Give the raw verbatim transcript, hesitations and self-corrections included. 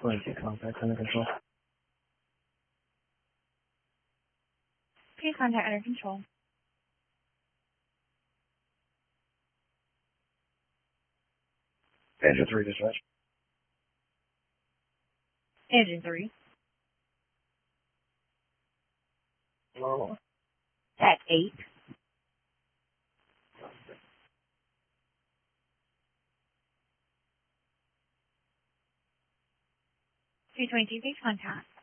twenty, contact under control. Okay, contact under control. Engine three dispatch. Engine three. Normal. At eight. two twenty-two, please contact.